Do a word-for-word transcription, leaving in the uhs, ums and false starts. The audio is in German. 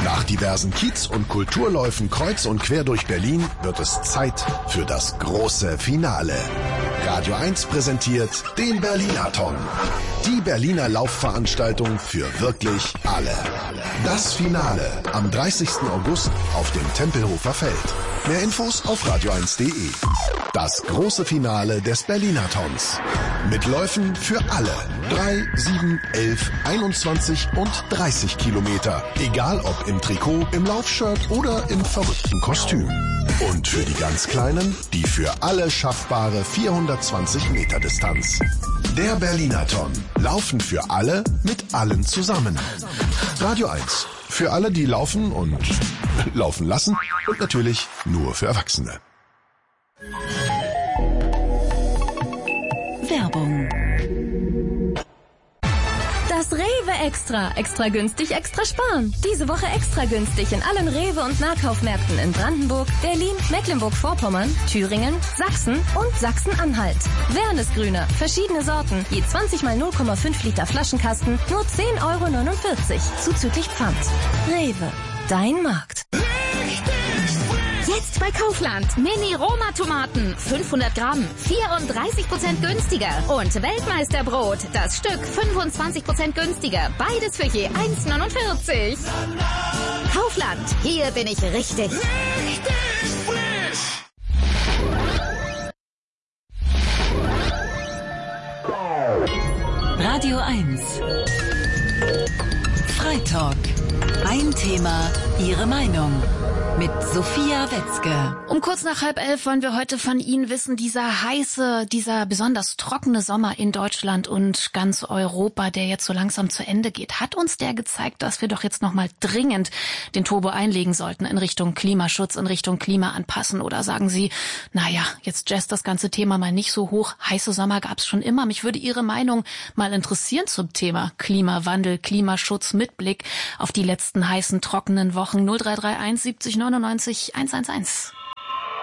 Nach diversen Kiez- und Kulturläufen kreuz und quer durch Berlin wird es Zeit für das große Finale. Radio eins präsentiert den Berlinathon. Die Berliner Laufveranstaltung für wirklich alle. Das Finale am dreißigsten August auf dem Tempelhofer Feld. Mehr Infos auf radio eins punkt de. Das große Finale des Berlinathons. Mit Läufen für alle. drei, sieben, elf, einundzwanzig und dreißig Kilometer. Egal ob im Trikot, im Laufshirt oder im verrückten Kostüm. Und für die ganz Kleinen, die für alle schaffbare vierhundertzwanzig Meter Distanz. Der Berlinathon. Laufen für alle, mit allen zusammen. Radio eins. Für alle, die laufen und laufen lassen. Und natürlich nur für Erwachsene. Werbung. Das Rewe Extra. Extra günstig, extra sparen. Diese Woche extra günstig in allen Rewe- und Nahkaufmärkten in Brandenburg, Berlin, Mecklenburg-Vorpommern, Thüringen, Sachsen und Sachsen-Anhalt. Wernesgrüner, verschiedene Sorten, je zwanzig mal null Komma fünf Liter Flaschenkasten, nur zehn Euro neunundvierzig, zuzüglich Pfand. Rewe, dein Markt. Jetzt bei Kaufland. Mini-Roma-Tomaten. fünfhundert Gramm. vierunddreißig Prozent günstiger. Und Weltmeisterbrot. Das Stück fünfundzwanzig Prozent günstiger. Beides für je eins neunundvierzig. Kaufland. Hier bin ich richtig. Richtig frisch. Radio eins. Freitalk. Ein Thema, Ihre Meinung. Mit Sophia Wetzke. Um kurz nach halb elf wollen wir heute von Ihnen wissen, dieser heiße, dieser besonders trockene Sommer in Deutschland und ganz Europa, der jetzt so langsam zu Ende geht, hat uns der gezeigt, dass wir doch jetzt nochmal dringend den Turbo einlegen sollten in Richtung Klimaschutz, in Richtung Klimaanpassen? Oder sagen Sie, naja, jetzt jazzt das ganze Thema mal nicht so hoch. Heiße Sommer gab es schon immer. Mich würde Ihre Meinung mal interessieren zum Thema Klimawandel, Klimaschutz mit Blick auf die letzten heißen, trockenen Wochen. null drei drei eins siebzig neunundneunzig hundertelf.